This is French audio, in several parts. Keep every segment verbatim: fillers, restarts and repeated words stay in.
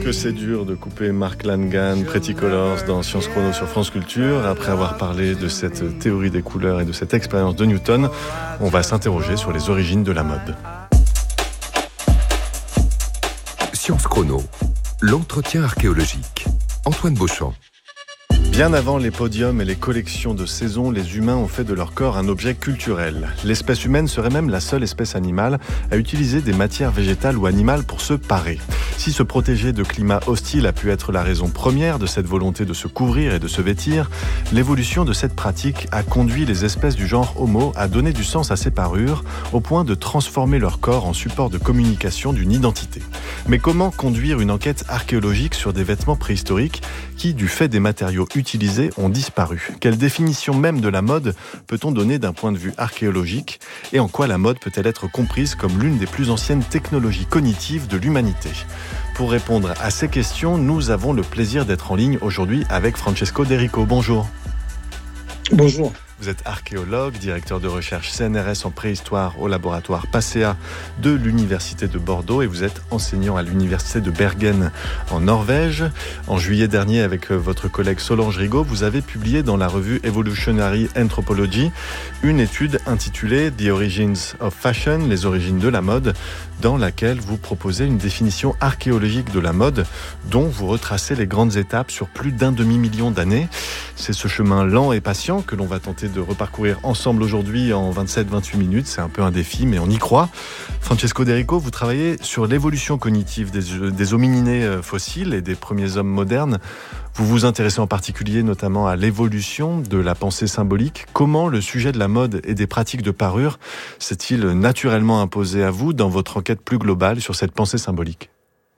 que c'est dur de couper Mark Langan, Pretty Colors dans Science Chrono sur France Culture. Après avoir parlé de cette théorie des couleurs et de cette expérience de Newton, on va s'interroger sur les origines de la mode. Science Chrono, l'entretien archéologique. Antoine Beauchamp. Bien avant les podiums et les collections de saison, les humains ont fait de leur corps un objet culturel. L'espèce humaine serait même la seule espèce animale à utiliser des matières végétales ou animales pour se parer. Si se protéger de climats hostiles a pu être la raison première de cette volonté de se couvrir et de se vêtir, l'évolution de cette pratique a conduit les espèces du genre Homo à donner du sens à ces parures, au point de transformer leur corps en support de communication d'une identité. Mais comment conduire une enquête archéologique sur des vêtements préhistoriques qui, du fait des matériaux utilisés, utilisés ont disparu. Quelle définition même de la mode peut-on donner d'un point de vue archéologique et en quoi la mode peut-elle être comprise comme l'une des plus anciennes technologies cognitives de l'humanité ? Pour répondre à ces questions, nous avons le plaisir d'être en ligne aujourd'hui avec Francesco Derico. Bonjour. Bonjour. Vous êtes archéologue, directeur de recherche C N R S en préhistoire au laboratoire PACEA de l'Université de Bordeaux et vous êtes enseignant à l'Université de Bergen en Norvège. En juillet dernier, avec votre collègue Solange Rigaud, vous avez publié dans la revue Evolutionary Anthropology une étude intitulée The Origins of Fashion, les origines de la mode, dans laquelle vous proposez une définition archéologique de la mode dont vous retracez les grandes étapes sur plus d'un demi-million d'années. C'est ce chemin lent et patient que l'on va tenter de reparcourir ensemble aujourd'hui en vingt-sept à vingt-huit minutes. C'est un peu un défi, mais on y croit. Francesco Derico, vous travaillez sur l'évolution cognitive des, des homininés fossiles et des premiers hommes modernes. Vous vous intéressez en particulier notamment à l'évolution de la pensée symbolique. Comment le sujet de la mode et des pratiques de parure s'est-il naturellement imposé à vous dans votre enquête plus globale sur cette pensée symbolique ?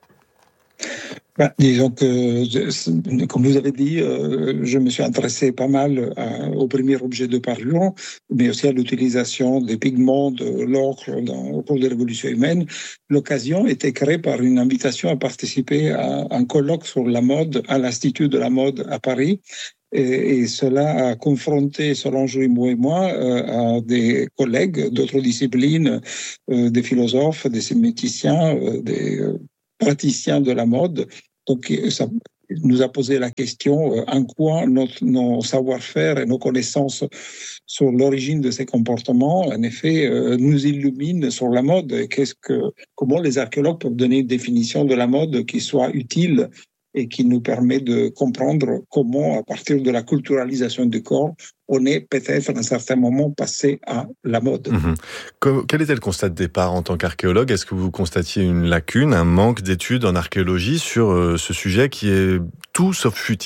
Ben, disons que, comme vous avez dit, euh, je me suis intéressé pas mal à, au premier objet de parure, mais aussi à l'utilisation des pigments, de l'ocre dans, au cours de l'évolution humaine. L'occasion était créée par une invitation à participer à un colloque sur la mode à l'Institut de la mode à Paris. Et, et cela a confronté Solange Rigaud et moi euh, à des collègues d'autres disciplines, euh, des philosophes, des sémanticiens, euh, des euh, praticiens de la mode. Donc, ça nous a posé la question euh, en quoi notre, nos savoir-faire et nos connaissances sur l'origine de ces comportements, en effet, euh, nous illuminent sur la mode. Et qu'est-ce que, comment les archéologues peuvent donner une définition de la mode qui soit utile et qui nous permet de comprendre comment, à partir de la culturalisation du corps, on est peut-être à un certain moment passé à la mode. Mmh. Quel était le constat de départ en tant qu'archéologue ? Est-ce que vous constatiez une lacune, un manque d'études en archéologie sur euh, ce sujet qui est tout sauf futile ?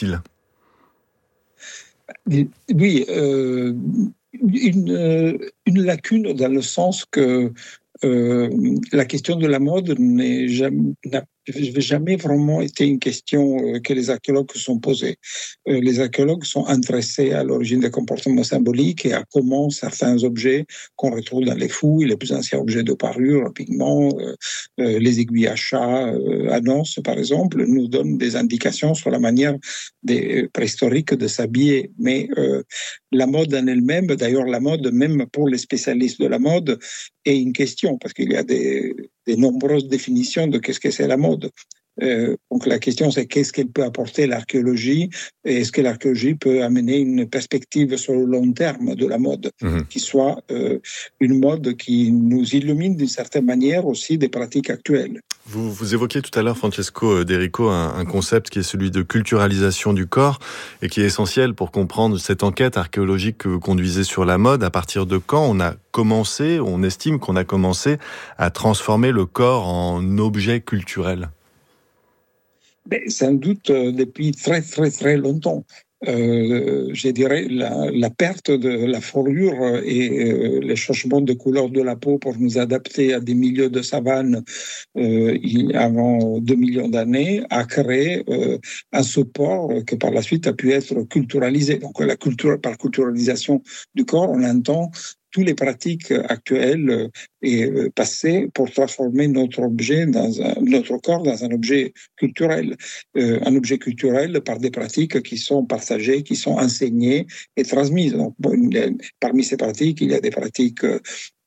Oui, euh, une, euh, une lacune dans le sens que euh, la question de la mode n'est jamais, n'a jamais vraiment été une question que les archéologues se sont posées. Les archéologues sont intéressés à l'origine des comportements symboliques et à comment certains objets qu'on retrouve dans les fouilles, les plus anciens objets de parure, pigments, les aiguilles à chat, à noces par exemple, nous donnent des indications sur la manière des préhistoriques de s'habiller. Mais euh, la mode en elle-même, d'ailleurs la mode même pour les spécialistes de la mode, est une question parce qu'il y a des, des nombreuses définitions de qu'est-ce que c'est la mode. Euh, donc la question c'est qu'est-ce qu'elle peut apporter l'archéologie et est-ce que l'archéologie peut amener une perspective sur le long terme de la mode mmh. qui soit euh, une mode qui nous illumine d'une certaine manière aussi des pratiques actuelles. Vous, vous évoquiez tout à l'heure, Francesco Derico, un, un concept qui est celui de culturalisation du corps et qui est essentiel pour comprendre cette enquête archéologique que vous conduisez sur la mode. À partir de quand on a commencé, on estime qu'on a commencé à transformer le corps en objet culturel ? Ben, sans doute euh, depuis très très très longtemps. Euh, je dirais la, la perte de la fourrure et euh, les changements de couleur de la peau pour nous adapter à des milieux de savane euh, avant deux millions d'années a créé euh, un support que par la suite a pu être culturalisé. Donc la culture, par culturalisation du corps, on entend toutes les pratiques actuelles et passées pour transformer notre objet dans un, notre corps dans un objet culturel. Euh, un objet culturel par des pratiques qui sont partagées, qui sont enseignées et transmises. Donc, bon, parmi ces pratiques, il y a des pratiques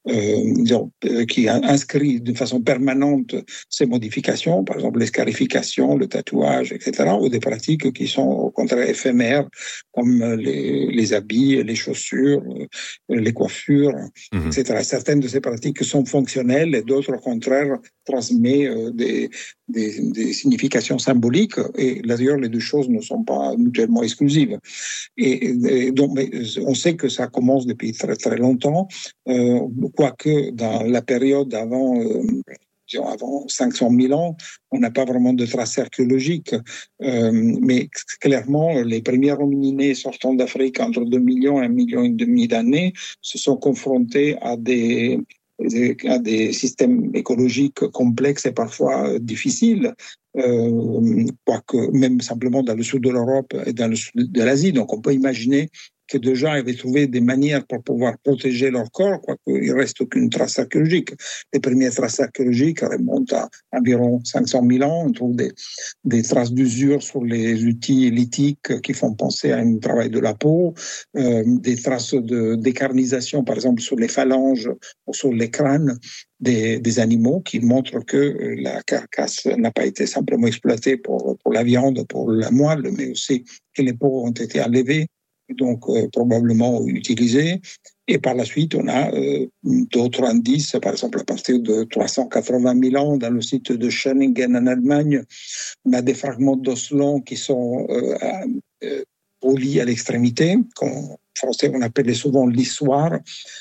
euh, disons, qui inscrit d'une façon permanente ces modifications, par exemple les scarifications, le tatouage, et cetera, ou des pratiques qui sont au contraire éphémères, comme les, les habits, les chaussures, les coiffures, mmh. et cetera. Certaines de ces pratiques sont fonctionnelles et d'autres, au contraire, transmettent des, des, des significations symboliques. Et d'ailleurs, les deux choses ne sont pas mutuellement exclusives. Et, et donc, mais on sait que ça commence depuis très très longtemps, euh, quoique dans la période avant, euh, disons avant cinq cent mille ans, on n'a pas vraiment de traces archéologiques. Euh, mais clairement, les premiers hominidés sortant d'Afrique entre deux millions et un million et demi d'années se sont confrontés à des à des systèmes écologiques complexes et parfois difficiles, euh, quoique même simplement dans le sud de l'Europe et dans le sud de l'Asie. Donc on peut imaginer que des gens avaient trouvé des manières pour pouvoir protéger leur corps, quoique il ne reste aucune trace archéologique. Les premières traces archéologiques remontent à environ cinq cent mille ans. On trouve des, des traces d'usure sur les outils lithiques qui font penser à un travail de la peau, euh, des traces de décarnisation, par exemple, sur les phalanges ou sur les crânes des, des animaux, qui montrent que la carcasse n'a pas été simplement exploitée pour, pour la viande, pour la moelle, mais aussi que les peaux ont été enlevées, donc euh, probablement utilisé. Et par la suite, on a euh, d'autres indices, par exemple à partir de trois cent quatre-vingt mille ans, dans le site de Schöningen en Allemagne, on a des fragments d'os longs qui sont euh, euh, polis à l'extrémité, qu'en français on appelle souvent lissoires,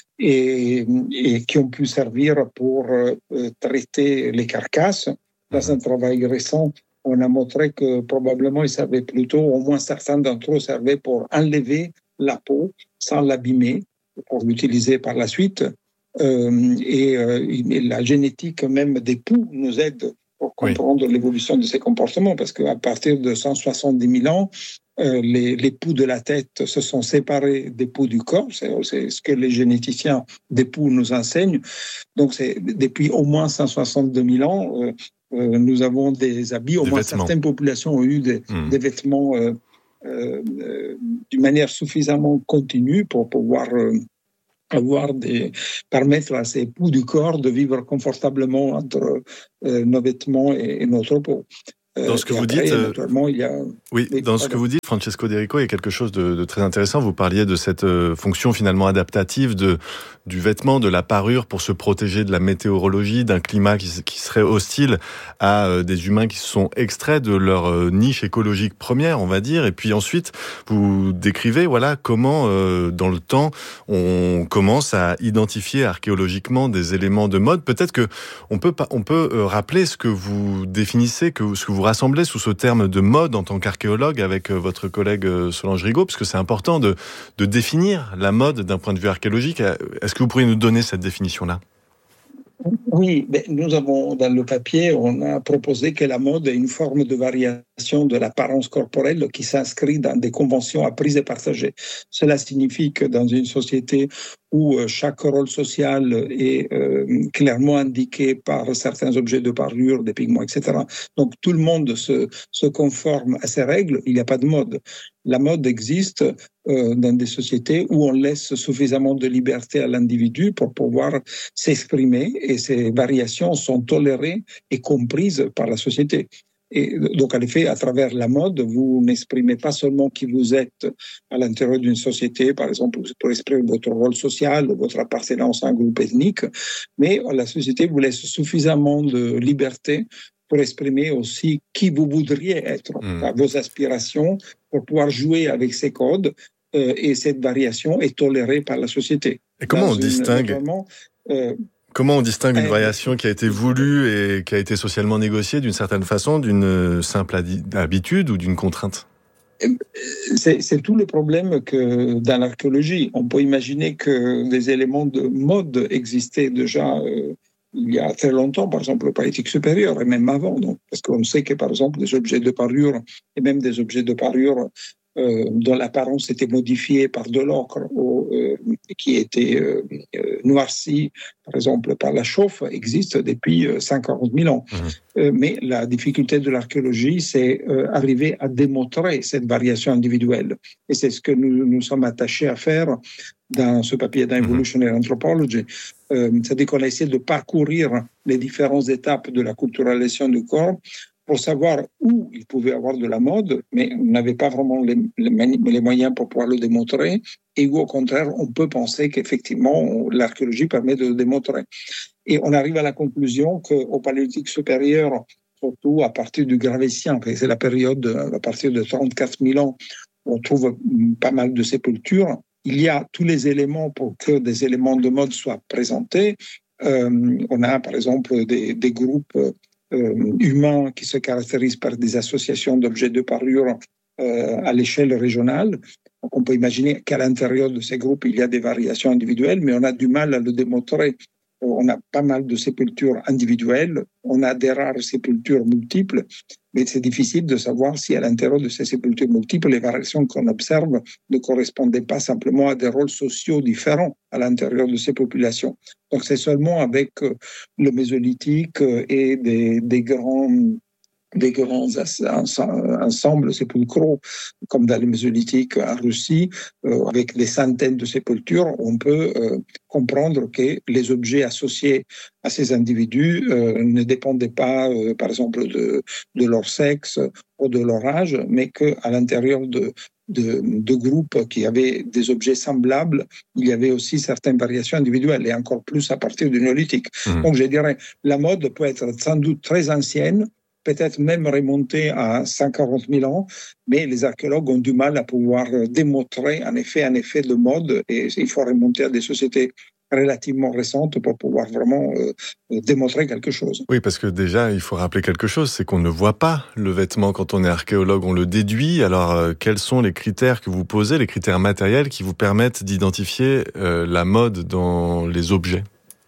et, et qui ont pu servir pour euh, traiter les carcasses. Dans un travail récent, on a montré que probablement ils servaient plutôt, au moins certains d'entre eux servaient pour enlever la peau sans l'abîmer, pour l'utiliser par la suite. Euh, et, euh, et la génétique même des poux nous aide pour comprendre oui. l'évolution de ces comportements, parce qu'à partir de cent soixante-dix mille ans, euh, les, les poux de la tête se sont séparés des poux du corps. C'est, c'est ce que les généticiens des poux nous enseignent. Donc c'est depuis au moins cent soixante-deux mille ans, euh, Euh, nous avons des habits, au des moins vêtements. Certaines populations ont eu des, mmh. des vêtements euh, euh, euh, d'une manière suffisamment continue pour pouvoir euh, avoir des, permettre à ces poux du corps de vivre confortablement entre euh, nos vêtements et, et notre peau. Dans ce que vous après, dites, naturellement, il y a... oui, oui, dans ce que vous dites, Francesco D'Erico, il y a quelque chose de, de très intéressant. Vous parliez de cette euh, fonction finalement adaptative de du vêtement, de la parure pour se protéger de la météorologie, d'un climat qui, qui serait hostile à euh, des humains qui se sont extraits de leur euh, niche écologique première, on va dire. Et puis ensuite, vous décrivez, voilà, comment euh, dans le temps on commence à identifier archéologiquement des éléments de mode. Peut-être que on peut on peut euh, rappeler ce que vous définissez, que ce que vous rassemblez sous ce terme de mode en tant qu'archéologue avec euh, votre collègue euh, Solange Rigaud, parce que c'est important de de définir la mode d'un point de vue archéologique. Est-ce que vous pourriez nous donner cette définition-là ? Oui, mais nous avons, dans le papier, on a proposé que la mode est une forme de variation de l'apparence corporelle qui s'inscrit dans des conventions apprises et partagées. Cela signifie que dans une société où chaque rôle social est euh, clairement indiqué par certains objets de parure, des pigments, et cetera. Donc tout le monde se, se conforme à ces règles, il n'y a pas de mode. La mode existe euh, dans des sociétés où on laisse suffisamment de liberté à l'individu pour pouvoir s'exprimer, et ces variations sont tolérées et comprises par la société. Et donc, en effet, à travers la mode, vous n'exprimez pas seulement qui vous êtes à l'intérieur d'une société, par exemple, pour exprimer votre rôle social, votre appartenance à un groupe ethnique, mais la société vous laisse suffisamment de liberté pour exprimer aussi qui vous voudriez être, mmh. vos aspirations, pour pouvoir jouer avec ces codes, euh, et cette variation est tolérée par la société. Et comment Dans on distingue euh, Comment on distingue une variation qui a été voulue et qui a été socialement négociée d'une certaine façon, d'une simple habitude ou d'une contrainte ? C'est, c'est tout le problème que dans l'archéologie, on peut imaginer que des éléments de mode existaient déjà euh, il y a très longtemps, par exemple au Paléolithique supérieur et même avant. Donc, parce qu'on sait que par exemple des objets de parure et même des objets de parure Euh, dont l'apparence était modifiée par de l'ocre ou euh, qui était euh, euh, noirci, par exemple, par la chauffe, existe depuis euh, cinquante mille ans. Mmh. Euh, mais la difficulté de l'archéologie, c'est euh, arriver à démontrer cette variation individuelle. Et c'est ce que nous nous sommes attachés à faire dans ce papier d'Evolutionary Anthropology, Euh, c'est-à-dire qu'on a essayé de parcourir les différentes étapes de la culturalisation du corps pour savoir où il pouvait y avoir de la mode, mais on n'avait pas vraiment les, les, les moyens pour pouvoir le démontrer, et où au contraire, on peut penser qu'effectivement, l'archéologie permet de le démontrer. Et on arrive à la conclusion qu'au Paléolithique supérieur, surtout à partir du Gravétien, c'est la période à partir de trente-quatre mille ans, on trouve pas mal de sépultures. Il y a tous les éléments pour que des éléments de mode soient présentés. Euh, on a par exemple des, des groupes euh, humains qui se caractérisent par des associations d'objets de parure euh, à l'échelle régionale. Donc on peut imaginer qu'à l'intérieur de ces groupes, il y a des variations individuelles, mais on a du mal à le démontrer. On a pas mal de sépultures individuelles, on a des rares sépultures multiples, mais c'est difficile de savoir si à l'intérieur de ces sépultures multiples, les variations qu'on observe ne correspondaient pas simplement à des rôles sociaux différents à l'intérieur de ces populations. Donc c'est seulement avec le Mésolithique et des, des grands... des grands ensembles sépulcraux, comme dans le Mésolithique en Russie, euh, avec des centaines de sépultures, on peut euh, comprendre que les objets associés à ces individus euh, ne dépendaient pas, euh, par exemple, de, de leur sexe ou de leur âge, mais qu'à l'intérieur de, de, de groupes qui avaient des objets semblables, il y avait aussi certaines variations individuelles, et encore plus à partir du Néolithique. Mmh. Donc, je dirais, la mode peut être sans doute très ancienne, peut-être même remonté à cent quarante mille ans, mais les archéologues ont du mal à pouvoir démontrer en effet un effet de mode, et il faut remonter à des sociétés relativement récentes pour pouvoir vraiment euh, démontrer quelque chose. Oui, parce que déjà, il faut rappeler quelque chose, c'est qu'on ne voit pas le vêtement quand on est archéologue, on le déduit. Alors, euh, quels sont les critères que vous posez, les critères matériels qui vous permettent d'identifier euh, la mode dans les objets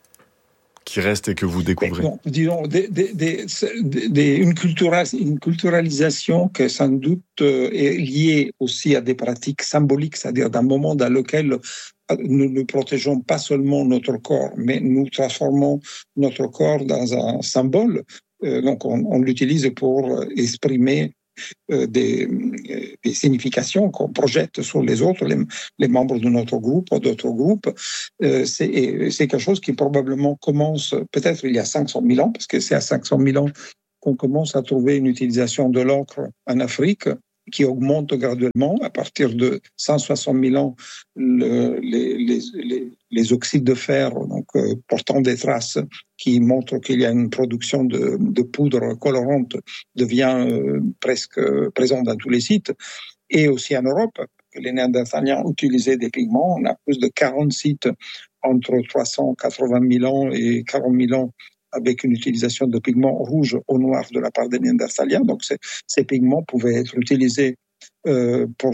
qui reste et que vous découvrez? Bon, disons, des, des, des, des, une, une culturalisation qui sans doute est liée aussi à des pratiques symboliques, c'est-à-dire d'un moment dans lequel nous ne protégeons pas seulement notre corps, mais nous transformons notre corps dans un symbole. Euh, donc on, on l'utilise pour exprimer Euh, des, des significations qu'on projette sur les autres, les, les membres de notre groupe ou d'autres groupes. Euh, c'est, c'est quelque chose qui probablement commence peut-être il y a cinq cent mille ans, parce que c'est à cinq cent mille ans qu'on commence à trouver une utilisation de l'ocre en Afrique qui augmente graduellement. À partir de cent soixante mille ans, le, les, les, les, les oxydes de fer, donc, euh, portant des traces qui montrent qu'il y a une production de, de poudre colorante, devient euh, presque présent dans tous les sites. Et aussi en Europe, les Néandertaliens utilisaient des pigments. On a plus de quarante sites entre trois cent quatre-vingt mille ans et quarante mille ans avec une utilisation de pigments rouges ou noirs de la part des Néandertaliens. Donc, ces pigments pouvaient être utilisés euh, pour,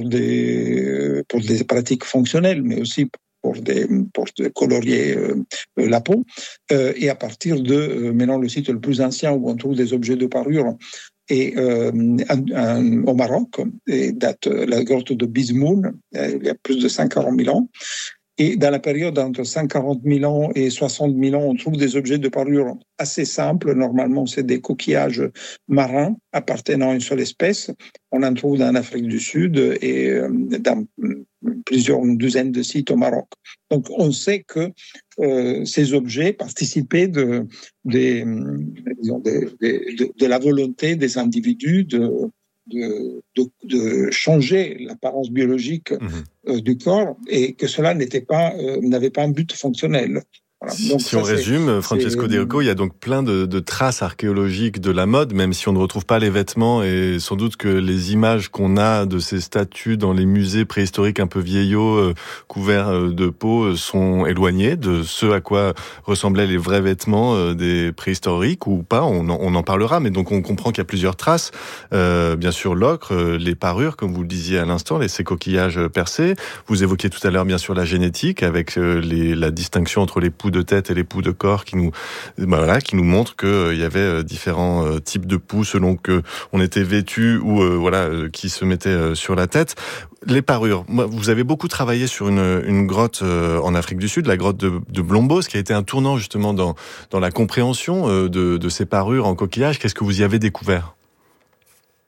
des, pour des pratiques fonctionnelles, mais aussi pour, des, pour de colorier euh, la peau. Euh, et à partir de, euh, maintenant, le site le plus ancien où on trouve des objets de parure est euh, un, un, au Maroc, et date la grotte de Bizmoun, euh, il y a plus de cent quarante mille ans. Et dans la période entre cent quarante mille ans et soixante mille ans, on trouve des objets de parure assez simples. Normalement, c'est des coquillages marins appartenant à une seule espèce. On en trouve en Afrique du Sud et dans plusieurs une douzaine de sites au Maroc. Donc, on sait que euh, ces objets participaient de, de, disons, de, de, de la volonté des individus de De, de, de changer l'apparence biologique mmh. euh, du corps, et que cela n'était pas, euh, n'avait pas un but fonctionnel. Voilà. Donc, si ça, on résume, Francesco De Ricco, il y a donc plein de, de traces archéologiques de la mode, même si on ne retrouve pas les vêtements, et sans doute que les images qu'on a de ces statues dans les musées préhistoriques un peu vieillots, euh, couverts de peau, sont éloignées de ce à quoi ressemblaient les vrais vêtements euh, des préhistoriques, ou pas, on en, on en parlera, mais donc on comprend qu'il y a plusieurs traces. Euh, bien sûr, l'ocre, euh, les parures, comme vous le disiez à l'instant, les, ces coquillages percés. Vous évoquiez tout à l'heure, bien sûr, la génétique, avec euh, les, la distinction entre les poux de tête et les poux de corps qui nous, bah voilà, qui nous montrent qu'il euh, y avait euh, différents euh, types de poux selon que on était vêtu ou euh, voilà, euh, qui se mettaient euh, sur la tête. Les parures. Moi, vous avez beaucoup travaillé sur une, une grotte euh, en Afrique du Sud, la grotte de, de Blombos, qui a été un tournant justement dans, dans la compréhension euh, de, de ces parures en coquillage. Qu'est-ce que vous y avez découvert ?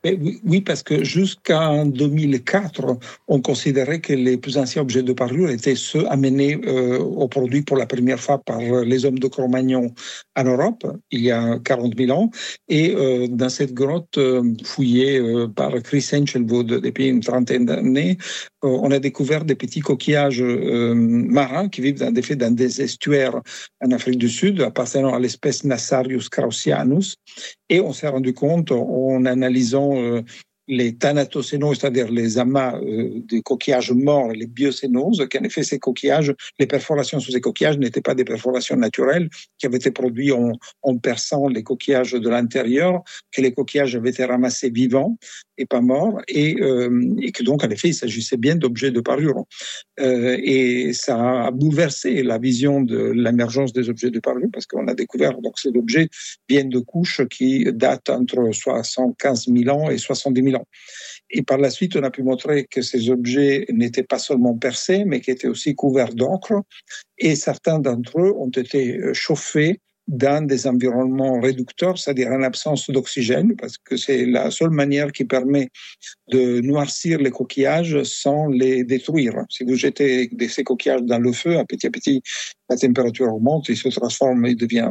Mais oui, oui, parce que jusqu'en deux mille quatre, on considérait que les plus anciens objets de parure étaient ceux amenés euh, au produit pour la première fois par les hommes de Cro-Magnon en Europe, il y a quarante mille ans. Et euh, dans cette grotte euh, fouillée euh, par Chris Enchelwood depuis une trentaine d'années, euh, on a découvert des petits coquillages euh, marins qui vivent dans des, dans des estuaires en Afrique du Sud, appartenant à l'espèce Nassarius kraussianus. Et on s'est rendu compte, en analysant euh, les thanatocénoses, c'est-à-dire les amas euh, des coquillages morts, les biocénoses, qu'en effet, ces coquillages, les perforations sur ces coquillages n'étaient pas des perforations naturelles qui avaient été produites en, en perçant les coquillages de l'intérieur, que les coquillages avaient été ramassés vivants et pas morts, et, euh, et que donc, en effet, il s'agissait bien d'objets de parure. Euh, et ça a bouleversé la vision de l'émergence des objets de parure, parce qu'on a découvert donc ces objets viennent de couches qui datent entre soixante-quinze mille ans et soixante-dix mille ans. Et par la suite, on a pu montrer que ces objets n'étaient pas seulement percés, mais qui étaient aussi couverts d'encre. Et certains d'entre eux ont été chauffés dans des environnements réducteurs, c'est-à-dire en absence d'oxygène, parce que c'est la seule manière qui permet de noircir les coquillages sans les détruire. Si vous jetez ces coquillages dans le feu, à petit à petit, la température augmente, il se transforme, il devient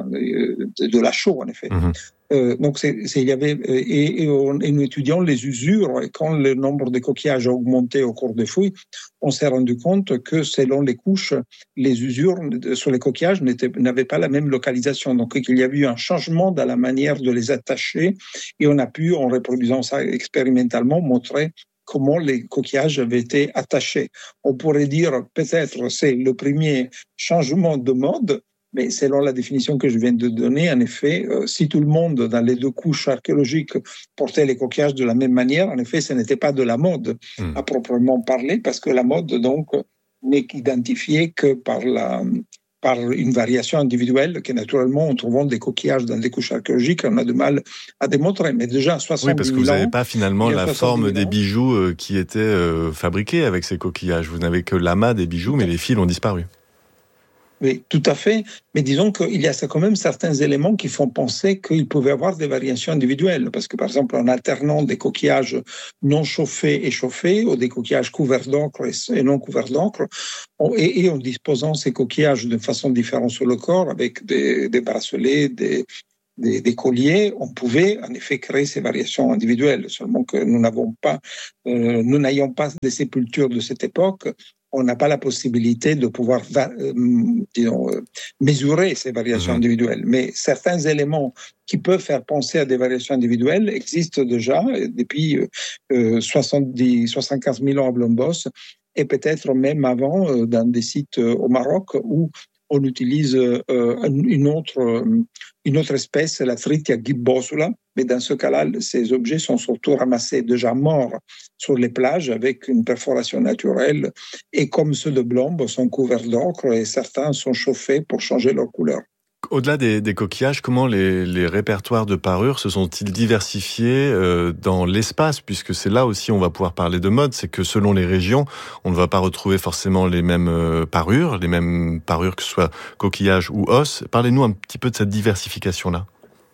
de la chaux, en effet. Mmh. Euh, donc, c'est, c'est, il y avait, et, et, on, et nous étudions les usures, et quand le nombre de coquillages a augmenté au cours des fouilles, on s'est rendu compte que selon les couches, les usures sur les coquillages n'avaient pas la même localisation. Donc, il y avait eu un changement dans la manière de les attacher, et on a pu, en reproduisant ça expérimentalement, montrer comment les coquillages avaient été attachés. On pourrait dire, peut-être, c'est le premier changement de mode, mais selon la définition que je viens de donner, en effet, euh, si tout le monde, dans les deux couches archéologiques, portait les coquillages de la même manière, en effet, ce n'était pas de la mode, mmh. à proprement parler, parce que la mode, donc, n'est identifiée que par, la, par une variation individuelle, que naturellement, en trouvant des coquillages dans des couches archéologiques, on a du mal à démontrer. Mais déjà, à soixante-dix oui, parce que vous n'avez pas finalement la forme des ans, bijoux euh, qui étaient euh, fabriqués avec ces coquillages. Vous n'avez que l'amas des bijoux, mais les fils ont disparu. Oui, tout à fait. Mais disons qu'il y a quand même certains éléments qui font penser qu'il pouvait y avoir des variations individuelles. Parce que, par exemple, en alternant des coquillages non chauffés et chauffés, ou des coquillages couverts d'encre et non couverts d'encre, et, et en disposant ces coquillages de façon différente sur le corps, avec des, des bracelets, des, des, des colliers, on pouvait en effet créer ces variations individuelles. Seulement que nous n'avons pas, euh, nous n'ayons pas des sépultures de cette époque, on n'a pas la possibilité de pouvoir euh, disons, euh, mesurer ces variations mmh. individuelles. Mais certains éléments qui peuvent faire penser à des variations individuelles existent déjà depuis euh, soixante-dix, soixante-quinze mille ans à Blombos, et peut-être même avant euh, dans des sites euh, au Maroc où on utilise euh, une, autre, euh, une autre espèce, la Tritia gibbosula, mais dans ce cas-là, ces objets sont surtout ramassés déjà morts sur les plages avec une perforation naturelle, et comme ceux de Blombe, sont couverts d'encre et certains sont chauffés pour changer leur couleur. Au-delà des, des coquillages, comment les, les répertoires de parures se sont-ils diversifiés euh, dans l'espace ? Puisque c'est là aussi on va pouvoir parler de mode, c'est que selon les régions, on ne va pas retrouver forcément les mêmes euh, parures, les mêmes parures que ce soit coquillages ou os. Parlez-nous un petit peu de cette diversification-là.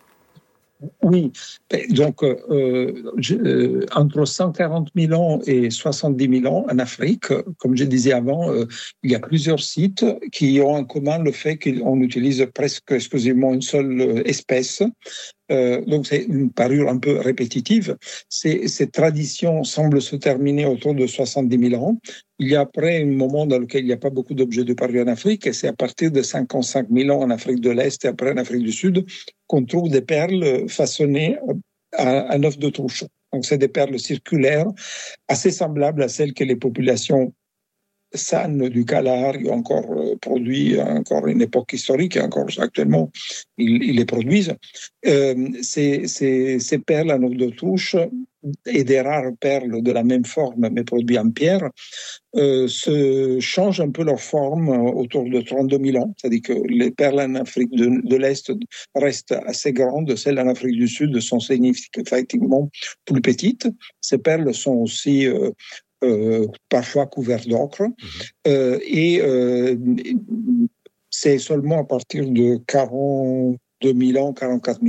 Oui, donc euh, je, euh, entre cent quarante mille ans et soixante-dix mille ans en Afrique, comme je disais avant, euh, il y a plusieurs sites qui ont en commun le fait qu'on utilise presque exclusivement une seule espèce. Euh, donc c'est une parure un peu répétitive. C'est, cette tradition semble se terminer autour de soixante-dix mille ans. Il y a après un moment dans lequel il n'y a pas beaucoup d'objets de parure en Afrique, et c'est à partir de cinquante-cinq mille ans en Afrique de l'Est et après en Afrique du Sud qu'on trouve des perles façonnées à, à œuf de touche. Donc c'est des perles circulaires assez semblables à celles que les populations San du Kalahari ont encore euh, produit, encore une époque historique, et encore actuellement, ils, ils les produisent. Euh, ces, ces, ces perles en œuf de touche et des rares perles de la même forme, mais produites en pierre, euh, se changent un peu leur forme autour de trente-deux mille ans. C'est-à-dire que les perles en Afrique de, de l'Est restent assez grandes, celles en Afrique du Sud sont significativement plus petites. Ces perles sont aussi euh, Euh, parfois couverts d'encre, mmh. euh, et euh, c'est seulement à partir de quarante-deux mille ans, quarante-quatre mille ans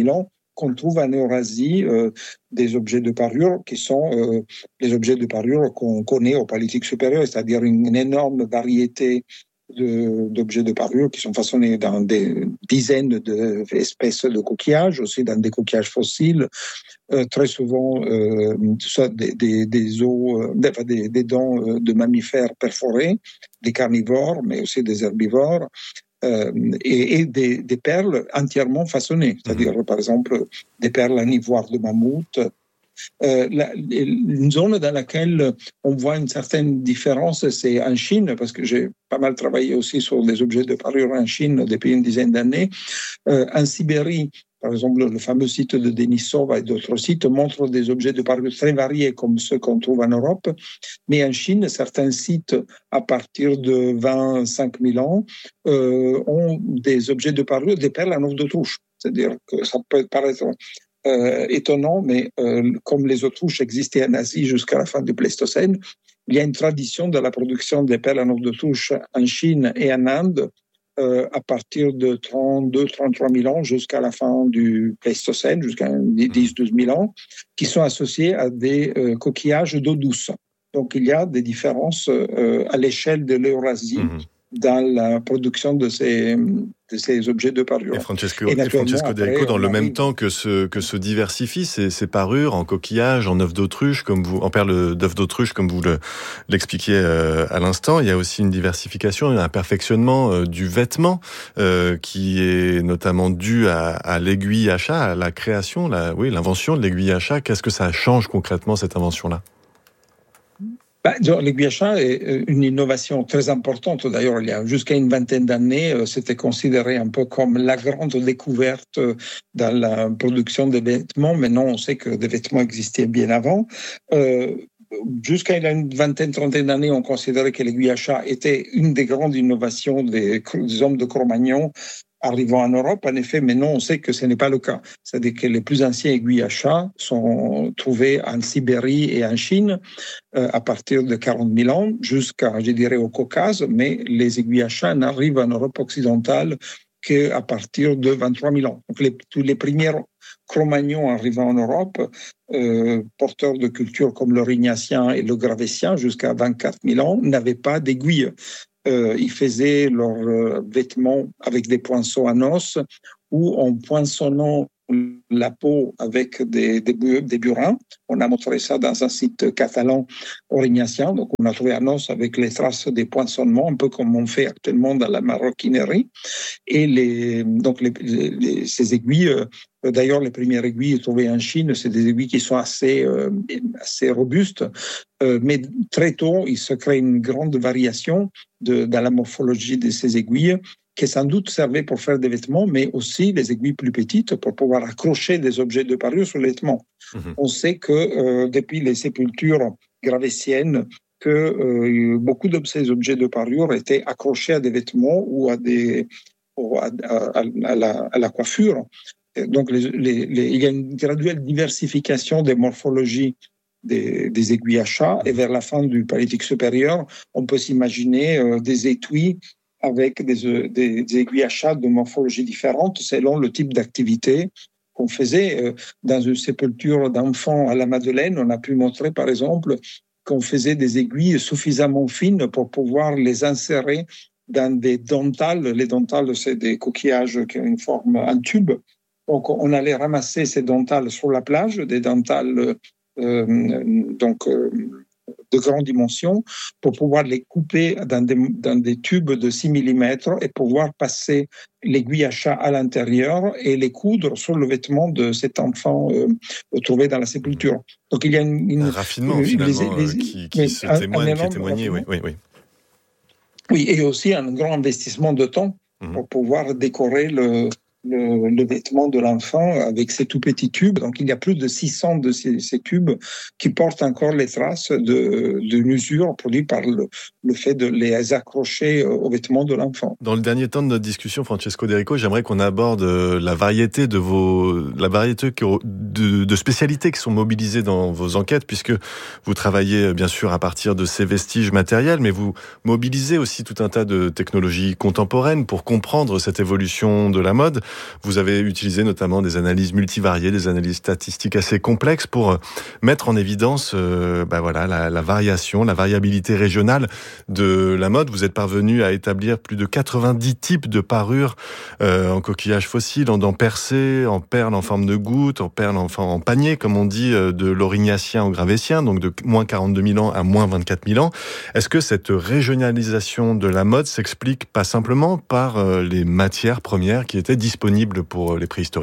qu'on trouve en Eurasie euh, des objets de parure qui sont euh, les objets de parure qu'on connaît au Paléolithique supérieur, c'est-à-dire une, une énorme variété de, d'objets de parure qui sont façonnés dans des dizaines d'espèces de coquillages, aussi dans des coquillages fossiles, euh, très souvent euh, soit des, des, des os, euh, des, des, des dents euh, de mammifères perforés, des carnivores, mais aussi des herbivores. Euh, et, et des, des perles entièrement façonnées, c'est-à-dire mmh. par exemple des perles en ivoire de mammouth. Euh, la, une zone dans laquelle on voit une certaine différence, c'est en Chine, parce que j'ai pas mal travaillé aussi sur des objets de parure en Chine depuis une dizaine d'années. Euh, en Sibérie, par exemple, le fameux site de Denisova et d'autres sites montrent des objets de parure très variés comme ceux qu'on trouve en Europe. Mais en Chine, certains sites, à partir de vingt-cinq mille ans, euh, ont des objets de parure, des perles en os d'autruche. C'est-à-dire que ça peut paraître euh, étonnant, mais euh, comme les autruches existaient en Asie jusqu'à la fin du Pléistocène, il y a une tradition de la production des perles en os d'autruche en Chine et en Inde, Euh, à partir de trente-deux à trente-trois mille ans jusqu'à la fin du Pléistocène, jusqu'à dix à douze mille ans, qui sont associés à des euh, coquillages d'eau douce. Donc il y a des différences euh, à l'échelle de l'Eurasie mmh. dans la production de ces, de ces objets de parure. Et Francesco, et Francesco De Rico, dans le même temps que se, que se diversifient ces, ces parures en coquillages, en œufs d'autruche, comme vous, en perles d'œufs d'autruche, comme vous le, l'expliquiez euh, à l'instant, il y a aussi une diversification, un perfectionnement euh, du vêtement euh, qui est notamment dû à, à l'aiguille à chat, à la création, la, oui, l'invention de l'aiguille à chat. Qu'est-ce que ça change concrètement, cette invention-là ? Bah, l'aiguille à chat est une innovation très importante. D'ailleurs, il y a jusqu'à une vingtaine d'années, c'était considéré un peu comme la grande découverte dans la production des vêtements. Maintenant, on sait que des vêtements existaient bien avant. Euh, jusqu'à une vingtaine, trentaine d'années, on considérait que l'aiguille à chat était une des grandes innovations des, des hommes de Cro-Magnon arrivant en Europe. En effet, maintenant, on sait que ce n'est pas le cas. C'est-à-dire que les plus anciens aiguilles à chat sont trouvés en Sibérie et en Chine euh, à partir de quarante mille ans jusqu'à, je dirais, au Caucase, mais les aiguilles à chat n'arrivent en Europe occidentale qu'à partir de vingt-trois mille ans. Donc, les, tous les premiers Cro-Magnons arrivant en Europe, euh, porteurs de cultures comme l'Aurignacien et le Gravettien, jusqu'à vingt-quatre mille ans, n'avaient pas d'aiguilles. Euh, ils faisaient leurs euh, vêtements avec des poinçons en os ou en poinçonnant la peau avec des, des, des burins. On a montré ça dans un site catalan aurignacien. Donc, on a trouvé un os avec les traces des poinçonnements, un peu comme on fait actuellement dans la maroquinerie. Et les, donc, les, les, ces aiguilles, euh, d'ailleurs, les premières aiguilles trouvées en Chine, c'est des aiguilles qui sont assez, euh, assez robustes. Euh, mais très tôt, il se crée une grande variation de, dans la morphologie de ces aiguilles, qui sans doute servaient pour faire des vêtements, mais aussi des aiguilles plus petites pour pouvoir accrocher des objets de parure sur les vêtements. Mmh. On sait que euh, depuis les sépultures gravettiennes, que euh, beaucoup de ces objets de parure étaient accrochés à des vêtements ou à, des, ou à, à, à, la, à la coiffure. Et donc, les, les, les, il y a une graduelle diversification des morphologies des, des aiguilles à chat, et vers la fin du Paléolithique supérieur, on peut s'imaginer euh, des étuis avec des, des, des aiguilles à chat de morphologie différente selon le type d'activité qu'on faisait. Dans une sépulture d'enfants à la Madeleine, on a pu montrer, par exemple, qu'on faisait des aiguilles suffisamment fines pour pouvoir les insérer dans des dentales. Les dentales, c'est des coquillages qui ont une forme en tube. Donc, on allait ramasser ces dentales sur la plage, des dentales euh, donc, euh, de grande dimension, pour pouvoir les couper dans des, dans des tubes de six millimètres et pouvoir passer l'aiguille à chat à l'intérieur et les coudre sur le vêtement de cet enfant euh, trouvé dans la sépulture. Donc il y a une, une un raffinement une, finalement les, les, qui, qui se un, témoigne, un qui est témoigné, oui, oui, oui. Oui, et aussi un grand investissement de temps mmh. pour pouvoir décorer le Le, le vêtement de l'enfant avec ces tout petits tubes. Donc, il y a plus de six cents de ces, ces tubes qui portent encore les traces de, de l'usure produite par le, le fait de les accrocher aux vêtements de l'enfant. Dans le dernier temps de notre discussion, Francesco De Rico, j'aimerais qu'on aborde la variété de vos, la variété de, de spécialités qui sont mobilisées dans vos enquêtes, puisque vous travaillez bien sûr à partir de ces vestiges matériels, mais vous mobilisez aussi tout un tas de technologies contemporaines pour comprendre cette évolution de la mode. Vous avez utilisé notamment des analyses multivariées, des analyses statistiques assez complexes pour mettre en évidence euh, bah voilà, la, la variation, la variabilité régionale de la mode. Vous êtes parvenu à établir plus de quatre-vingt-dix types de parures euh, en coquillage fossile, en dents percées, en perles en forme de gouttes, en perles en, en panier, comme on dit, de l'aurignacien au gravétien, donc de moins quarante-deux mille ans à moins vingt-quatre mille ans. Est-ce que cette régionalisation de la mode s'explique pas simplement par euh, les matières premières qui étaient disponibles pour les préhistoriques ?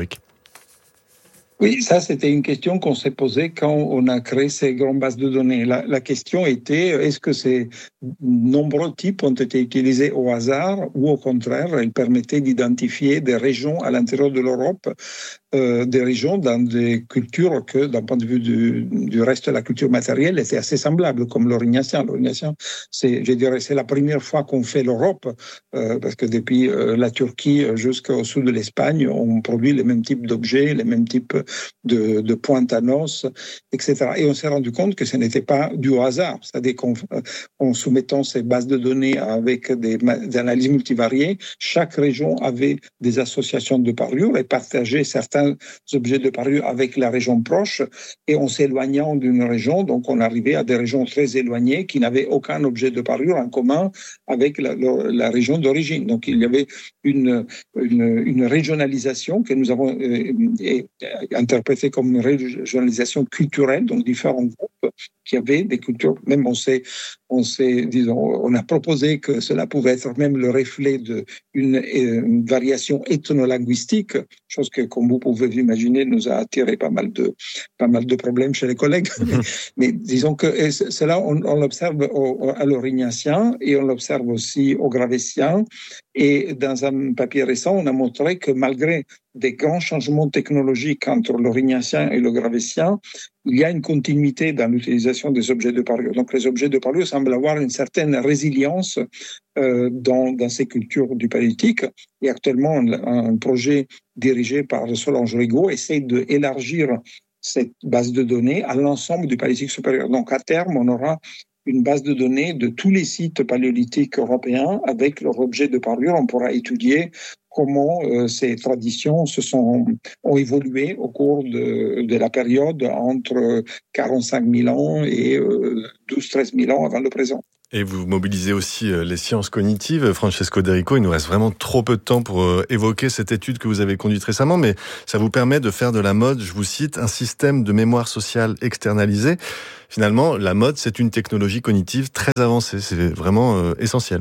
Oui, ça, c'était une question qu'on s'est posée quand on a créé ces grandes bases de données. La, la question était, est-ce que ces nombreux types ont été utilisés au hasard ou au contraire, ils permettaient d'identifier des régions à l'intérieur de l'Europe, euh, des régions dans des cultures que, d'un point de vue du, du reste de la culture matérielle, étaient assez semblables, comme l'orignacien. L'orignacien, c'est, je dirais, c'est la première fois qu'on fait l'Europe, euh, parce que depuis euh, la Turquie jusqu'au sud de l'Espagne, on produit les mêmes types d'objets, les mêmes types de, de pointe à noces, et cetera. Et on s'est rendu compte que ce n'était pas du hasard. C'est-à-dire qu'en en soumettant ces bases de données avec des, des analyses multivariées, chaque région avait des associations de parures et partageait certains objets de parure avec la région proche. Et en s'éloignant d'une région, donc on arrivait à des régions très éloignées qui n'avaient aucun objet de parure en commun avec la, la, la région d'origine. Donc il y avait une, une, une régionalisation que nous avons euh, et, interprété comme une régionalisation culturelle, donc différents groupes qui avaient des cultures. Même on s'est, on s'est, disons, on a proposé que cela pouvait être même le reflet d'une une variation ethnolinguistique, chose que, comme vous pouvez imaginer, nous a attiré pas mal de, pas mal de problèmes chez les collègues. mais, mais disons que cela, on, on l'observe au, à l'orignacien et on l'observe aussi au gravétien. Et dans un papier récent, on a montré que malgré des grands changements technologiques entre l'orignacien et le gravétien, il y a une continuité dans l'utilisation des objets de parure. Donc les objets de parure semblent avoir une certaine résilience euh, dans, dans ces cultures du Paléolithique. Et actuellement, un, un projet dirigé par Solange Rigaud essaie d'élargir cette base de données à l'ensemble du Paléolithique supérieur. Donc à terme, on aura une base de données de tous les sites paléolithiques européens avec leurs objets de parure. On pourra étudier comment euh, ces traditions se sont, ont évolué au cours de, de la période entre quarante-cinq mille ans et euh, douze à treize mille ans avant le présent. Et vous mobilisez aussi les sciences cognitives. Francesco D'Errico, il nous reste vraiment trop peu de temps pour évoquer cette étude que vous avez conduite récemment, mais ça vous permet de faire de la mode, je vous cite, un système de mémoire sociale externalisé. Finalement, la mode, c'est une technologie cognitive très avancée. C'est vraiment euh, essentiel.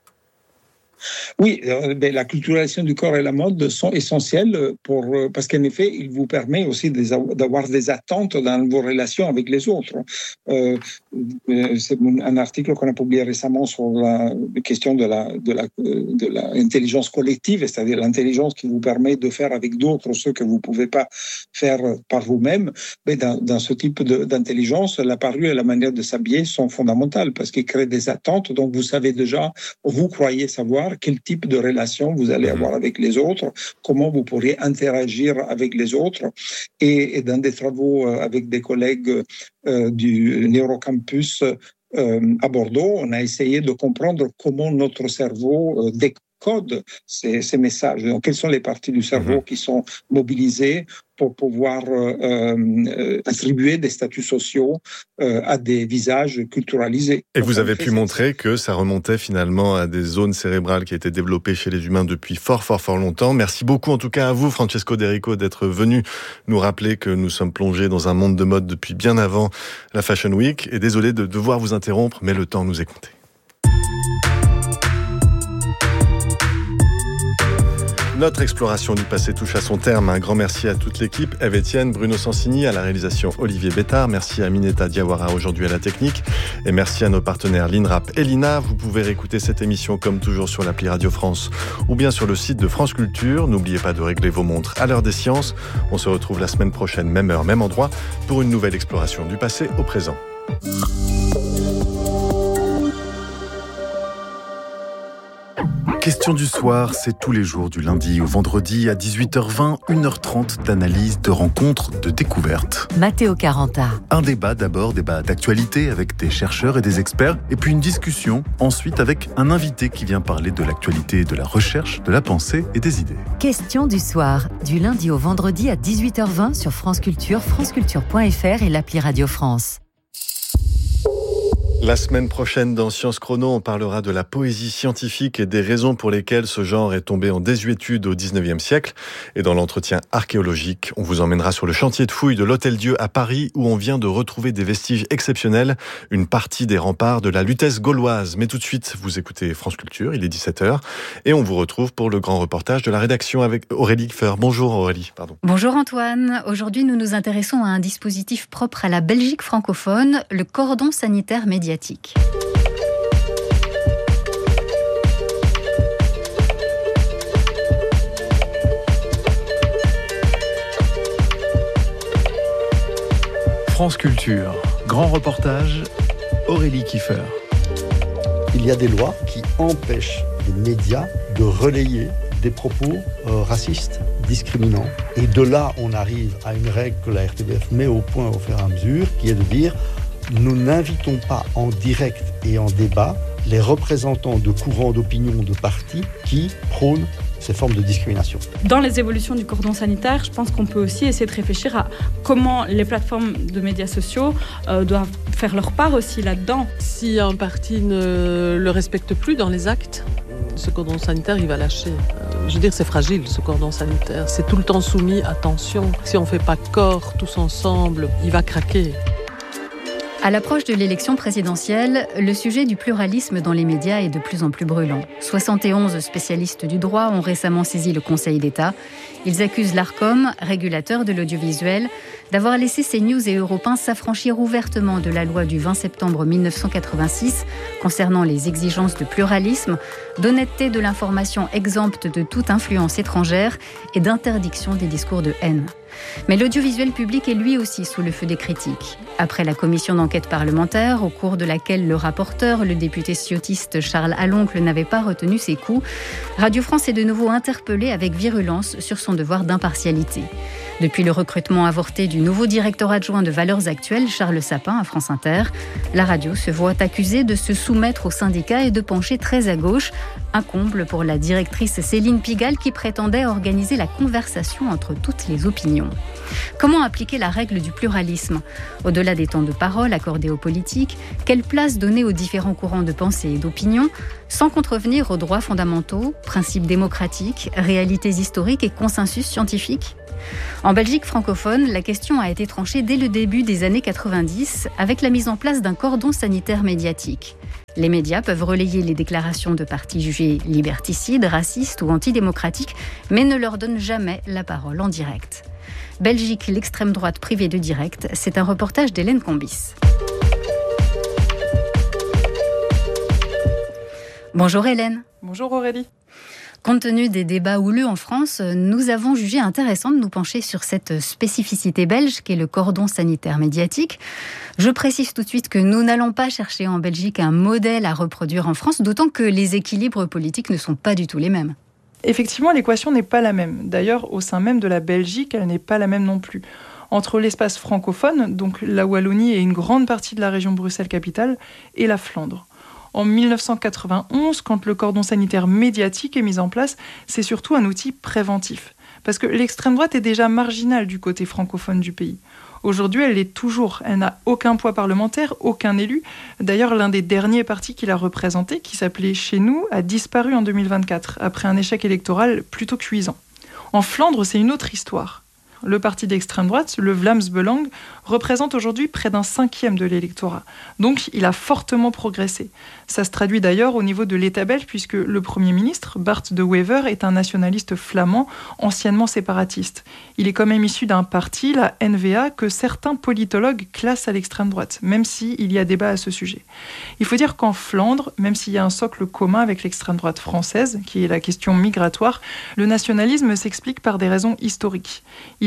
Oui, euh, ben, la culturalisation du corps et la mode sont essentielles pour, euh, parce qu'en effet, il vous permet aussi des, d'avoir des attentes dans vos relations avec les autres. Euh, c'est un article qu'on a publié récemment sur la question de la, de la, de l'intelligence collective, c'est-à-dire l'intelligence qui vous permet de faire avec d'autres ce que vous ne pouvez pas faire par vous-même. Mais dans, dans ce type de, d'intelligence, la parure et la manière de s'habiller sont fondamentales parce qu'ils créent des attentes. Donc, vous savez déjà, vous croyez savoir quel type de relation vous allez avoir avec les autres, comment vous pourriez interagir avec les autres. Et, et dans des travaux avec des collègues euh, du Neurocampus euh, à Bordeaux, on a essayé de comprendre comment notre cerveau euh, décode ces, ces messages. Donc, quelles sont les parties du cerveau mmh. qui sont mobilisées pour pouvoir euh, euh, attribuer des statuts sociaux euh, à des visages culturalisés. Et vous avez pu montrer que ça remontait finalement à des zones cérébrales qui étaient développées chez les humains depuis fort, fort, fort longtemps. Merci beaucoup en tout cas à vous, Francesco D'Errico, d'être venu nous rappeler que nous sommes plongés dans un monde de mode depuis bien avant la Fashion Week. Et désolé de devoir vous interrompre, mais le temps nous est compté. Notre exploration du passé touche à son terme. Un grand merci à toute l'équipe. Ève Etienne, Bruno Sansini, à la réalisation Olivier Bétard. Merci à Mineta Diawara aujourd'hui à la technique. Et merci à nos partenaires l'INRAP et l'I N A. Vous pouvez réécouter cette émission comme toujours sur l'appli Radio France ou bien sur le site de France Culture. N'oubliez pas de régler vos montres à l'heure des sciences. On se retrouve la semaine prochaine, même heure, même endroit, pour une nouvelle exploration du passé au présent. Question du soir, c'est tous les jours du lundi au vendredi à dix-huit heures vingt, une heure trente d'analyse, de rencontres, de découvertes. Matteo Caranta. Un débat d'abord, débat d'actualité avec des chercheurs et des experts, et puis une discussion ensuite avec un invité qui vient parler de l'actualité, de la recherche, de la pensée et des idées. Question du soir, du lundi au vendredi à dix-huit heures vingt sur France Culture, franceculture point f r et l'appli Radio France. La semaine prochaine, dans Sciences Chrono, on parlera de la poésie scientifique et des raisons pour lesquelles ce genre est tombé en désuétude au dix-neuvième siècle. Et dans l'entretien archéologique, on vous emmènera sur le chantier de fouilles de l'Hôtel-Dieu à Paris, où on vient de retrouver des vestiges exceptionnels, une partie des remparts de la Lutèce gauloise. Mais tout de suite, vous écoutez France Culture, il est dix-sept heures, et on vous retrouve pour le grand reportage de la rédaction avec Aurélie Kfer. Bonjour Aurélie. Pardon. Bonjour Antoine. Aujourd'hui, nous nous intéressons à un dispositif propre à la Belgique francophone, le cordon sanitaire médiatique. France Culture, grand reportage, Aurélie Kiefer. Il y a des lois qui empêchent les médias de relayer des propos euh, racistes, discriminants. Et de là, on arrive à une règle que la R T B F met au point au fur et à mesure, qui est de dire nous n'invitons pas en direct et en débat les représentants de courants d'opinion de partis qui prônent ces formes de discrimination. Dans les évolutions du cordon sanitaire, je pense qu'on peut aussi essayer de réfléchir à comment les plateformes de médias sociaux euh, doivent faire leur part aussi là-dedans. Si un parti ne le respecte plus dans les actes, ce cordon sanitaire, il va lâcher. Euh, je veux dire, c'est fragile, ce cordon sanitaire. C'est tout le temps soumis à tension. Si on ne fait pas corps tous ensemble, il va craquer. À l'approche de l'élection présidentielle, le sujet du pluralisme dans les médias est de plus en plus brûlant. soixante et onze spécialistes du droit ont récemment saisi le Conseil d'État. Ils accusent l'Arcom, régulateur de l'audiovisuel, d'avoir laissé CNews et Europe un s'affranchir ouvertement de la loi du vingt septembre mille neuf cent quatre-vingt-six concernant les exigences de pluralisme, d'honnêteté de l'information exempte de toute influence étrangère et d'interdiction des discours de haine. Mais l'audiovisuel public est lui aussi sous le feu des critiques. Après la commission d'enquête parlementaire, au cours de laquelle le rapporteur, le député ciotiste Charles Aloncle, n'avait pas retenu ses coups, Radio France est de nouveau interpellée avec virulence sur son devoir d'impartialité. Depuis le recrutement avorté du nouveau directeur adjoint de Valeurs Actuelles, Charles Sapin, à France Inter, la radio se voit accusée de se soumettre aux syndicats et de pencher très à gauche, un comble pour la directrice Céline Pigalle qui prétendait organiser la conversation entre toutes les opinions. Comment appliquer la règle du pluralisme ? Au-delà des temps de parole accordés aux politiques, quelle place donner aux différents courants de pensée et d'opinion, sans contrevenir aux droits fondamentaux, principes démocratiques, réalités historiques et consensus scientifiques ? En Belgique francophone, la question a été tranchée dès le début des années quatre-vingt-dix avec la mise en place d'un cordon sanitaire médiatique. Les médias peuvent relayer les déclarations de partis jugés liberticides, racistes ou antidémocratiques, mais ne leur donnent jamais la parole en direct. Belgique, l'extrême droite privée de direct, c'est un reportage d'Hélène Combis. Bonjour Hélène. Bonjour Aurélie. Compte tenu des débats houleux en France, nous avons jugé intéressant de nous pencher sur cette spécificité belge qu'est le cordon sanitaire médiatique. Je précise tout de suite que nous n'allons pas chercher en Belgique un modèle à reproduire en France, d'autant que les équilibres politiques ne sont pas du tout les mêmes. Effectivement, l'équation n'est pas la même. D'ailleurs, au sein même de la Belgique, elle n'est pas la même non plus. Entre l'espace francophone, donc la Wallonie et une grande partie de la région Bruxelles-Capitale, et la Flandre. En mille neuf cent quatre-vingt-onze, quand le cordon sanitaire médiatique est mis en place, c'est surtout un outil préventif. Parce que l'extrême droite est déjà marginale du côté francophone du pays. Aujourd'hui, elle l'est toujours. Elle n'a aucun poids parlementaire, aucun élu. D'ailleurs, l'un des derniers partis qui l'a représenté, qui s'appelait Chez nous, a disparu en deux mille vingt-quatre, après un échec électoral plutôt cuisant. En Flandre, c'est une autre histoire. Le parti d'extrême droite, le Vlaams Belang, représente aujourd'hui près d'un cinquième de l'électorat. Donc, il a fortement progressé. Ça se traduit d'ailleurs au niveau de l'État belge, puisque le Premier ministre, Bart de Wever, est un nationaliste flamand, anciennement séparatiste. Il est quand même issu d'un parti, la N V A, que certains politologues classent à l'extrême droite, même s'il y a débat à ce sujet. Il faut dire qu'en Flandre, même s'il y a un socle commun avec l'extrême droite française, qui est la question migratoire, le nationalisme s'explique par des raisons historiques. Il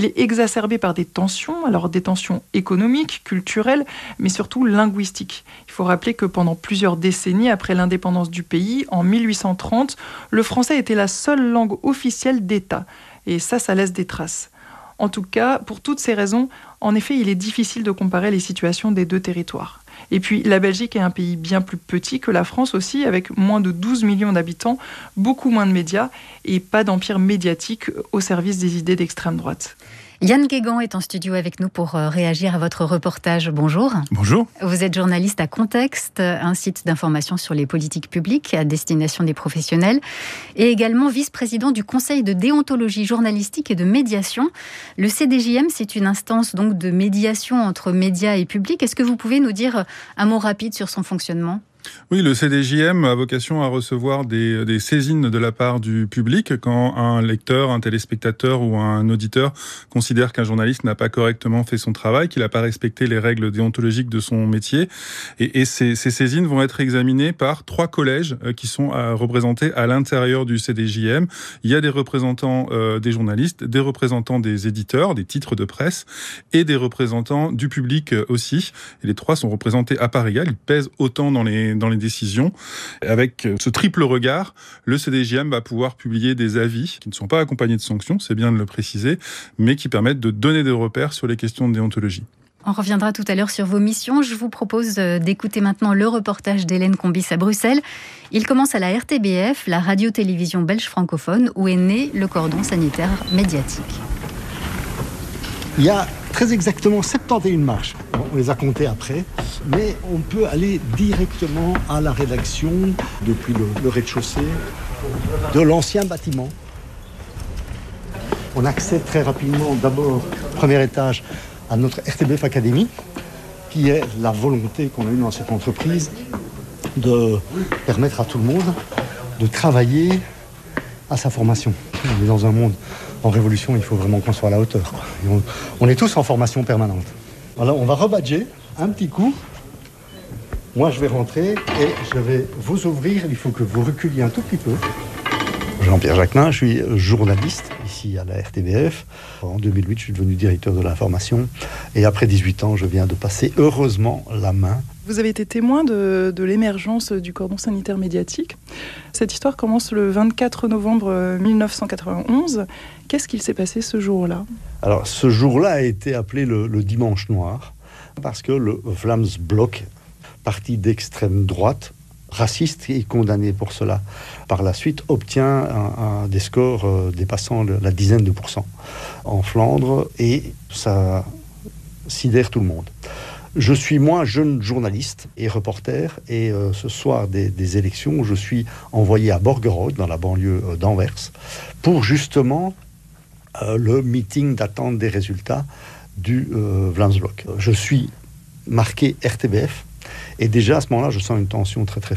Il est exacerbé par des tensions, alors des tensions économiques, culturelles, mais surtout linguistiques. Il faut rappeler que pendant plusieurs décennies après l'indépendance du pays, en mille huit cent trente, le français était la seule langue officielle d'État. Et ça, ça laisse des traces. En tout cas, pour toutes ces raisons, en effet, il est difficile de comparer les situations des deux territoires. Et puis, la Belgique est un pays bien plus petit que la France aussi, avec moins de douze millions d'habitants, beaucoup moins de médias et pas d'empire médiatique au service des idées d'extrême droite. Yann Guégan est en studio avec nous pour réagir à votre reportage. Bonjour. Bonjour. Vous êtes journaliste à Contexte, un site d'information sur les politiques publiques à destination des professionnels, et également vice-président du Conseil de déontologie journalistique et de médiation. Le C D J M, c'est une instance donc de médiation entre médias et public. Est-ce que vous pouvez nous dire un mot rapide sur son fonctionnement ? Oui, le C D J M a vocation à recevoir des, des saisines de la part du public quand un lecteur, un téléspectateur ou un auditeur considère qu'un journaliste n'a pas correctement fait son travail, qu'il n'a pas respecté les règles déontologiques de son métier. Et, et ces, ces saisines vont être examinées par trois collèges qui sont représentés à l'intérieur du C D J M. Il y a des représentants euh, des journalistes, des représentants des éditeurs, des titres de presse et des représentants du public aussi. Et les trois sont représentés à part égale. Ils pèsent autant dans les dans les décisions. Avec ce triple regard, le C D J M va pouvoir publier des avis qui ne sont pas accompagnés de sanctions, c'est bien de le préciser, mais qui permettent de donner des repères sur les questions de déontologie. On reviendra tout à l'heure sur vos missions. Je vous propose d'écouter maintenant le reportage d'Hélène Combis à Bruxelles. Il commence à la R T B F, la radio-télévision belge francophone, où est né le cordon sanitaire médiatique. Il y a très exactement soixante et onze marches. On les a comptées après, mais on peut aller directement à la rédaction depuis le, le rez-de-chaussée de l'ancien bâtiment. On accède très rapidement, d'abord, premier étage, à notre R T B F Academy, qui est la volonté qu'on a eue dans cette entreprise de permettre à tout le monde de travailler à sa formation. On est dans un monde en révolution, il faut vraiment qu'on soit à la hauteur. On, on est tous en formation permanente. Voilà, on va rebadger un petit coup. Moi, je vais rentrer et je vais vous ouvrir. Il faut que vous reculiez un tout petit peu. Jean-Pierre Jacquemin, je suis journaliste ici à la R T B F. En deux mille huit, je suis devenu directeur de l'information. Et après dix-huit ans, je viens de passer heureusement la main. Vous avez été témoin de, de l'émergence du cordon sanitaire médiatique. Cette histoire commence le vingt-quatre novembre mille neuf cent quatre-vingt-onze. Qu'est-ce qu'il s'est passé ce jour-là ? Alors, ce jour-là a été appelé le, le dimanche noir, parce que le Vlaams-Blok, parti d'extrême droite, raciste et condamné pour cela, par la suite obtient un, un, des scores euh, dépassant le, la dizaine de pourcents en Flandre, et ça sidère tout le monde. Je suis, moi, jeune journaliste et reporter, et euh, ce soir des, des élections, je suis envoyé à Borgerode, dans la banlieue euh, d'Anvers, pour justement euh, le meeting d'attente des résultats du euh, Vlaams-Blok. Je suis marqué R T B F, et déjà à ce moment-là, je sens une tension très très